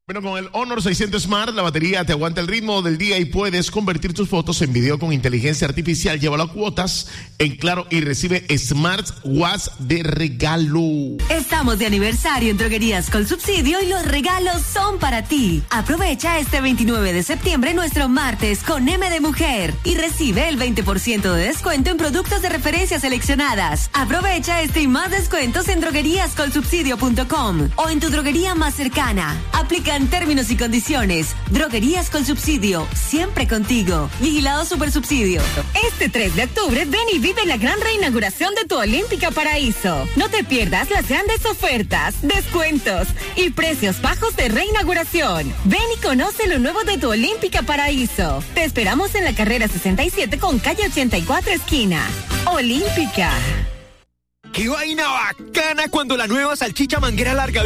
Bueno, con el Honor 600 Smart, la batería te aguanta el ritmo del día y puedes convertir tus fotos en video con inteligencia artificial. Llévalo a cuotas en Claro y recibe smartwatch de regalo. Estamos de aniversario en Droguerías con Subsidio y los regalos son para ti. Aprovecha este 29 de septiembre nuestro martes con M de Mujer y recibe el 20% de descuento en productos de referencia seleccionadas. Aprovecha este y más descuentos en drogueríascolsubsidio.com o en tu droguería más cercana. Aplica en términos y condiciones. Droguerías con Subsidio, siempre contigo. Vigilado Supersubsidio. Este 3 de octubre ven y vive la gran reinauguración de tu Olímpica Paraíso. No te pierdas las grandes ofertas, descuentos y precios bajos de reinauguración. Ven y conoce lo nuevo de tu Olímpica Paraíso. Te esperamos en la carrera 67 con calle 84 esquina. Olímpica. ¡Qué vaina bacana cuando la nueva salchicha manguera larga